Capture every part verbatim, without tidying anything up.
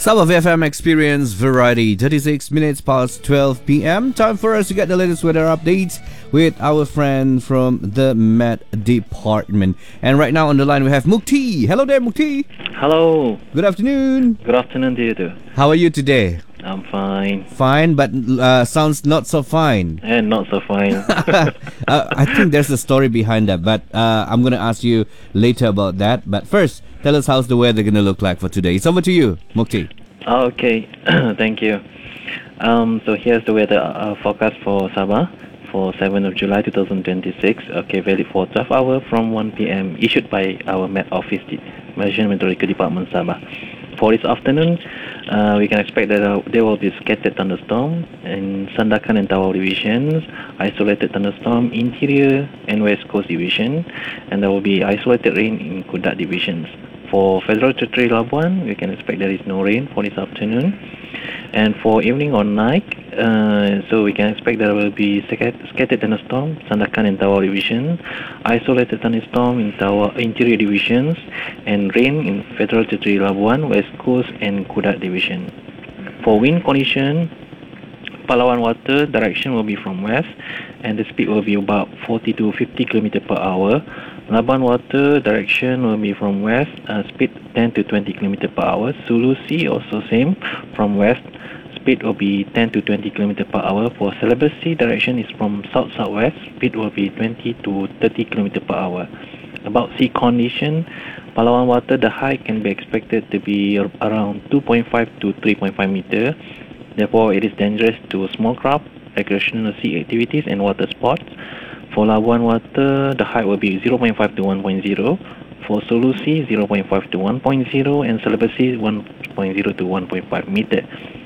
Sabah F M Experience Variety, thirty-six minutes past twelve p.m. Time for us to get the latest weather updates with our friend from the Met Department. And right now on the line we have Mukti. Hello there, Mukti. Hello. Good afternoon. Good afternoon to you too. How are you today? I'm fine. Fine, but uh, sounds not so fine. And not so fine. uh, I think there's a story behind that, but uh, I'm going to ask you later about that. But first, tell us how's the weather going to look like for today. It's over to you, Mukti. Okay, thank you. Um, so here's the weather uh, forecast for Sabah for seventh of July twenty twenty-six. Okay, valid for twelve hours from one p.m. issued by our Met Office, the Malaysian Meteorological Department Sabah. For this afternoon, uh, we can expect that uh, there will be scattered thunderstorm in Sandakan and Tawau divisions, isolated thunderstorm interior and west coast division, and there will be isolated rain in Kudat divisions. For Federal Territory Labuan, we can expect there is no rain for this afternoon. And for evening or night, uh, so we can expect there will be scattered thunderstorm, Sandakan and Tawau division, isolated thunderstorm in Tawau interior divisions, and rain in Federal Territory Labuan, West Coast and Kudat division. For wind condition, Palawan water direction will be from west, and the speed will be about forty to fifty kilometers per hour. Labuan water direction will be from west, uh, speed ten to twenty kilometers per hour. Sulu Sea also same, from west, speed will be ten to twenty kilometers per hour. For Celebes Sea direction is from south-southwest, speed will be twenty to thirty kilometers per hour. About sea condition, Palawan water, the height can be expected to be around two point five to three point five meter. Therefore, it is dangerous to small craft, recreational sea activities and water sports. For Labuan water, the height will be zero point five to one point zero. For Sulu Sea, zero point five to one point zero, and Celebes Sea, one point zero to one point five meter.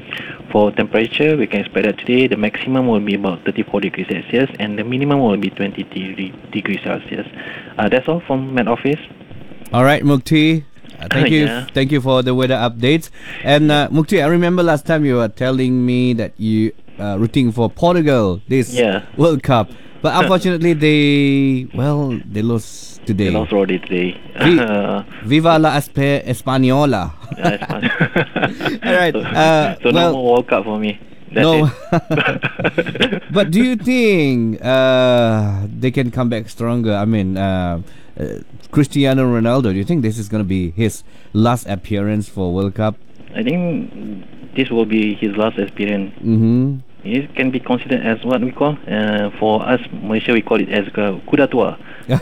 For temperature, we can expect that today the maximum will be about thirty-four degrees Celsius and the minimum will be twenty degrees Celsius. Uh, that's all from Met Office. All right, Mukti. Uh, thank you, yeah. thank you for the weather updates. And uh, Mukti, I remember last time you were telling me that you uh, rooting for Portugal this yeah. World Cup, but unfortunately they well they lost today. They lost already today. Vi- Viva la Esp- Española. All right. So, Uh, so well, no more World Cup for me. That's no. it. But do you think uh, they can come back stronger? I mean, uh, uh, Cristiano Ronaldo, do you think this is going to be his last appearance for World Cup? I think this will be his last experience. Mm-hmm. It can be considered as what we call, uh, for us Malaysia we call it as uh, kuda tua.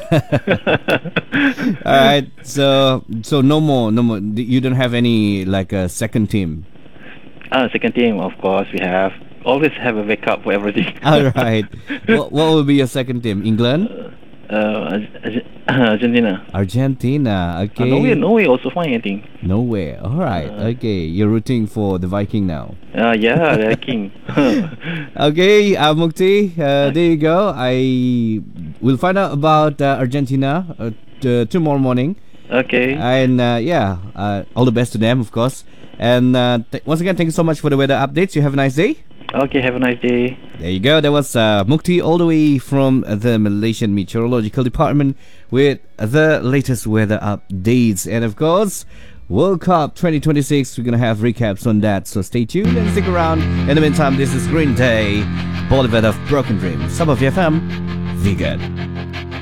All right. So so no more, no more. You don't have any like a second team. Ah, second team, of course we have. Always have a backup for everything. All right. what, what will be your second team? England? Uh, Argentina. Argentina. Okay. Uh, Norway, Norway also fine, I think. Norway. All right. Uh, okay. You're rooting for the Viking now. Uh, yeah, the king. Okay, uh, Mukti, uh, there you go. I will find out about uh, Argentina uh, t- tomorrow morning. Okay. And uh, yeah, uh, all the best to them, of course. And uh, th- once again, thank you so much for the weather updates. You have a nice day. Okay, have a nice day. There you go. That was uh, Mukti all the way from the Malaysian Meteorological Department with the latest weather updates. And of course, World Cup twenty twenty-six, we're going to have recaps on that. So stay tuned and stick around. In the meantime, this is Green Day, Boulevard of Broken Dreams. Sabah F M, Vegan.